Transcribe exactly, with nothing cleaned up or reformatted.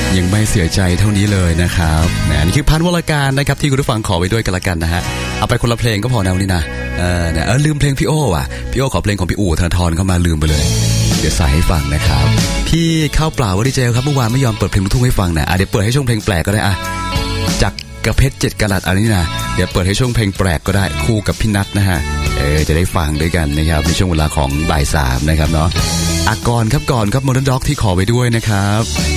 ยังไม่เสียใจเท่านี้เลยนะครับนะนี่คือพันวรการนะครับที่คุณผู้ฟังขอไว้ด้วยกันละกันนะฮะเอาไปคนละเพลงก็พอแนวนี้นะเออเนี่ยเออลืมเพลงพี่โอ้ว่ะพี่โอ้ขอเพลงของพี่อู๋ธนาธรเข้ามาลืมไปเลยเดี๋ยวใส่ให้ฟังนะครับพี่ข้าวเปล่าว่าดีเจครับเมื่อวานไม่ยอมเปิดเพลงลูกทุ่งให้ฟังนะอ่ะเดี๋ยวเปิดให้ช่วงเพลงแปลกก็ได้อ่ะจากกระเพชรเจ็ดกะรัตอันนี้นะเดี๋ยวเปิดให้ช่วงเพลงแปลกก็ได้คู่กับพี่นัทนะฮะเออจะได้ฟังด้วยกันนะครับในช่วงเวลาของบ่ายสามนะครับเนาะอ่ะก่อนครับก่อนครับโมเดิร์นด็อกที่ขอไว้ด้วยนะครับ